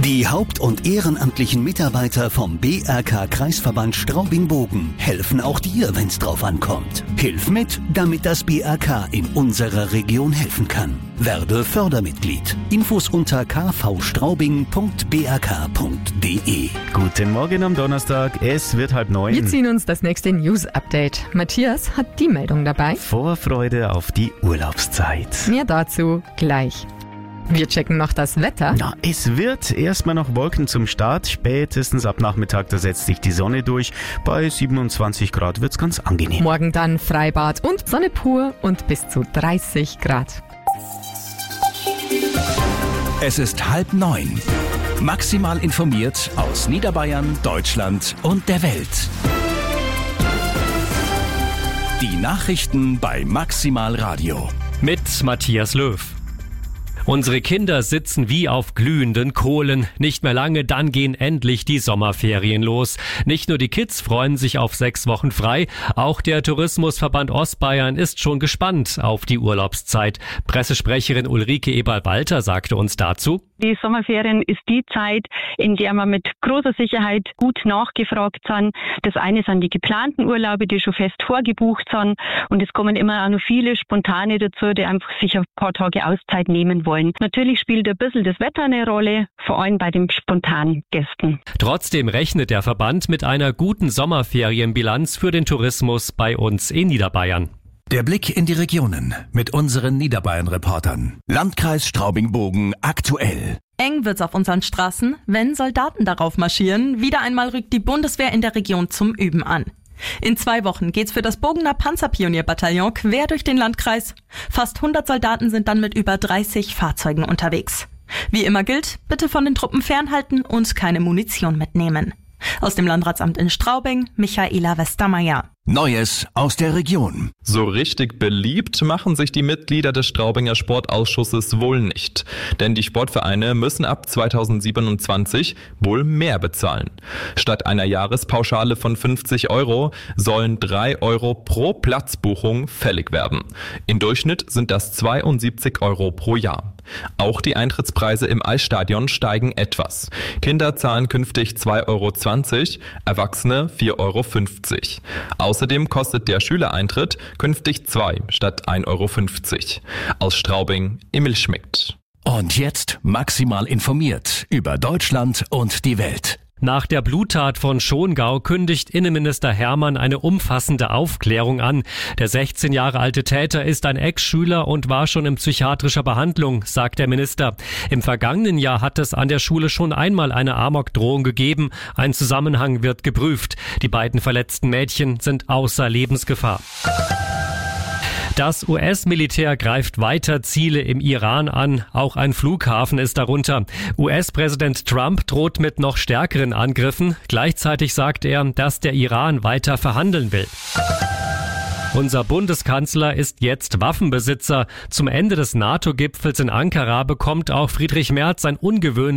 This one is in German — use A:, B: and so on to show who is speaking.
A: Die haupt- und ehrenamtlichen Mitarbeiter vom BRK Kreisverband Straubing-Bogen helfen auch dir, wenn's drauf ankommt. Hilf mit, damit das BRK in unserer Region helfen kann. Werde Fördermitglied. Infos unter kvstraubing.brk.de.
B: Guten Morgen am Donnerstag, es wird 8:30.
C: Wir ziehen uns das nächste News-Update. Matthias hat die Meldung dabei.
B: Vorfreude auf die Urlaubszeit.
C: Mehr dazu gleich. Wir checken noch das Wetter.
B: Na, es wird erstmal noch Wolken zum Start. Spätestens ab Nachmittag, da setzt sich die Sonne durch. Bei 27 Grad wird's ganz angenehm.
C: Morgen dann Freibad und Sonne pur und bis zu 30 Grad.
A: Es ist 8:30. Maximal informiert aus Niederbayern, Deutschland und der Welt. Die Nachrichten bei Maximal Radio.
D: Mit Matthias Löw. Unsere Kinder sitzen wie auf glühenden Kohlen. Nicht mehr lange, dann gehen endlich die Sommerferien los. Nicht nur die Kids freuen sich auf 6 Wochen frei, auch der Tourismusverband Ostbayern ist schon gespannt auf die Urlaubszeit. Pressesprecherin Ulrike Eberl-Walter sagte uns dazu:
E: Die Sommerferien ist die Zeit, in der man mit großer Sicherheit gut nachgefragt sind. Das eine sind die geplanten Urlaube, die schon fest vorgebucht sind. Und es kommen immer auch noch viele Spontane dazu, die einfach sich ein paar Tage Auszeit nehmen wollen. Natürlich spielt ein bisschen das Wetter eine Rolle, vor allem bei den spontanen Gästen.
D: Trotzdem rechnet der Verband mit einer guten Sommerferienbilanz für den Tourismus bei uns in Niederbayern.
A: Der Blick in die Regionen mit unseren Niederbayern-Reportern. Landkreis Straubing-Bogen aktuell.
F: Eng wird's auf unseren Straßen, wenn Soldaten darauf marschieren. Wieder einmal rückt die Bundeswehr in der Region zum Üben an. In 2 Wochen geht's für das Bogener Panzerpionierbataillon quer durch den Landkreis. Fast 100 Soldaten sind dann mit über 30 Fahrzeugen unterwegs. Wie immer gilt, bitte von den Truppen fernhalten und keine Munition mitnehmen. Aus dem Landratsamt in Straubing, Michaela Westermeier.
A: Neues aus der Region.
G: So richtig beliebt machen sich die Mitglieder des Straubinger Sportausschusses wohl nicht. Denn die Sportvereine müssen ab 2027 wohl mehr bezahlen. Statt einer Jahrespauschale von 50 € sollen 3 € pro Platzbuchung fällig werden. Im Durchschnitt sind das 72 € pro Jahr. Auch die Eintrittspreise im Eisstadion steigen etwas. Kinder zahlen künftig 2,20 €, Erwachsene 4,50 €. Außerdem kostet der Schülereintritt künftig 2 statt 1,50 €. Aus Straubing, Emil Schmidt.
A: Und jetzt maximal informiert über Deutschland und die Welt.
D: Nach der Bluttat von Schongau kündigt Innenminister Hermann eine umfassende Aufklärung an. Der 16 Jahre alte Täter ist ein Ex-Schüler und war schon in psychiatrischer Behandlung, sagt der Minister. Im vergangenen Jahr hat es an der Schule schon einmal eine Amokdrohung gegeben. Ein Zusammenhang wird geprüft. Die beiden verletzten Mädchen sind außer Lebensgefahr. Das US-Militär greift weiter Ziele im Iran an. Auch ein Flughafen ist darunter. US-Präsident Trump droht mit noch stärkeren Angriffen. Gleichzeitig sagt er, dass der Iran weiter verhandeln will. Unser Bundeskanzler ist jetzt Waffenbesitzer. Zum Ende des NATO-Gipfels in Ankara bekommt auch Friedrich Merz ein ungewöhnliches